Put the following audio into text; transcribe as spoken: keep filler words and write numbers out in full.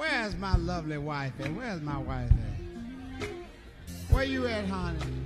Where's my lovely wife at? Where's my wife at? Where you at, honey?